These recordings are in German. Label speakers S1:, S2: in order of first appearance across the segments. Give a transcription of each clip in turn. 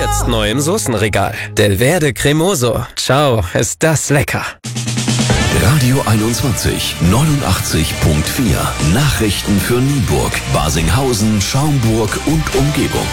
S1: Jetzt neu im Soßenregal. Delverde Cremoso. Ciao, ist das lecker.
S2: Radio 21, 89.4. Nachrichten für Nienburg, Barsinghausen, Schaumburg und Umgebung.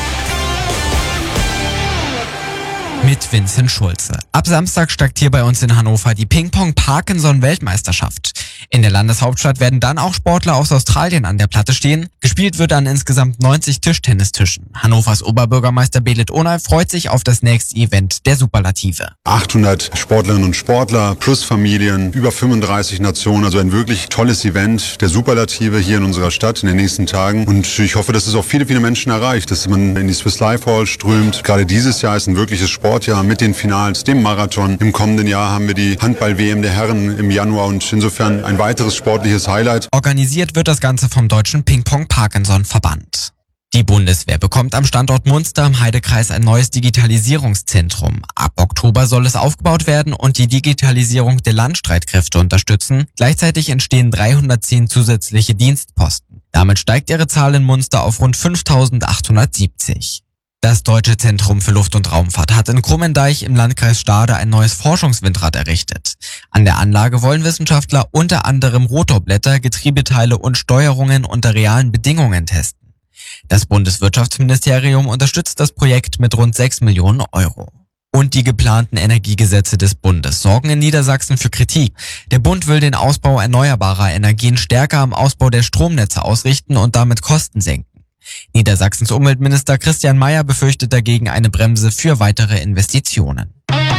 S3: Mit Vincent Schulze. Ab Samstag steigt hier bei uns in Hannover die Ping-Pong-Parkinson-Weltmeisterschaft. In der Landeshauptstadt werden dann auch Sportler aus Australien an der Platte stehen. Gespielt wird an insgesamt 90 Tischtennistischen. Hannovers Oberbürgermeister Belit Onay freut sich auf das nächste Event der Superlative.
S4: 800 Sportlerinnen und Sportler plus Familien, über 35 Nationen, also ein wirklich tolles Event der Superlative hier in unserer Stadt in den nächsten Tagen. Und ich hoffe, dass es auch viele, viele Menschen erreicht, dass man in die Swiss Life Hall strömt. Gerade dieses Jahr ist ein wirkliches Sportjahr mit den Finals, dem Marathon. Im kommenden Jahr haben wir die Handball-WM der Herren im Januar und insofern ein weiteres sportliches Highlight.
S3: Organisiert wird das Ganze vom Deutschen Ping-Pong-Parkinson-Verband. Die Bundeswehr bekommt am Standort Munster im Heidekreis ein neues Digitalisierungszentrum. Ab Oktober soll es aufgebaut werden und die Digitalisierung der Landstreitkräfte unterstützen. Gleichzeitig entstehen 310 zusätzliche Dienstposten. Damit steigt ihre Zahl in Munster auf rund 5.870. Das Deutsche Zentrum für Luft- und Raumfahrt hat in Krummendeich im Landkreis Stade ein neues Forschungswindrad errichtet. An der Anlage wollen Wissenschaftler unter anderem Rotorblätter, Getriebeteile und Steuerungen unter realen Bedingungen testen. Das Bundeswirtschaftsministerium unterstützt das Projekt mit rund 6 Millionen Euro. Und die geplanten Energiegesetze des Bundes sorgen in Niedersachsen für Kritik. Der Bund will den Ausbau erneuerbarer Energien stärker am Ausbau der Stromnetze ausrichten und damit Kosten senken. Niedersachsens Umweltminister Christian Mayer befürchtet dagegen eine Bremse für weitere Investitionen.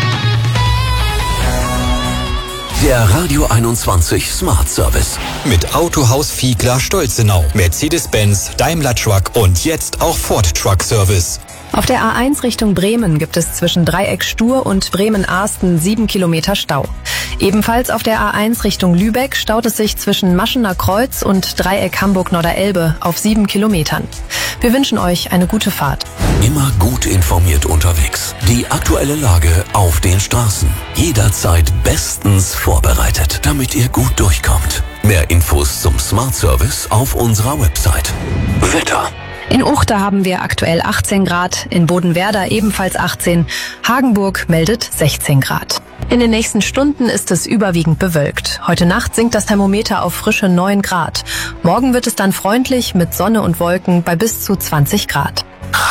S2: Der Radio 21 Smart Service.
S5: Mit Autohaus Fiegler Stolzenau, Mercedes-Benz, Daimler Truck und jetzt auch Ford Truck Service.
S6: Auf der A1 Richtung Bremen gibt es zwischen Dreieck Stur und Bremen-Arsten 7 Kilometer Stau. Ebenfalls auf der A1 Richtung Lübeck staut es sich zwischen Maschener Kreuz und Dreieck Hamburg-Norderelbe auf 7 Kilometern. Wir wünschen euch eine gute Fahrt.
S2: Immer gut informiert unterwegs. Die aktuelle Lage auf den Straßen. Jederzeit bestens vorbereitet, damit ihr gut durchkommt. Mehr Infos zum Smart Service auf unserer Website. Wetter.
S6: In Uchter haben wir aktuell 18 Grad, in Bodenwerder ebenfalls 18, Hagenburg meldet 16 Grad. In den nächsten Stunden ist es überwiegend bewölkt. Heute Nacht sinkt das Thermometer auf frische 9 Grad. Morgen wird es dann freundlich mit Sonne und Wolken bei bis zu 20 Grad.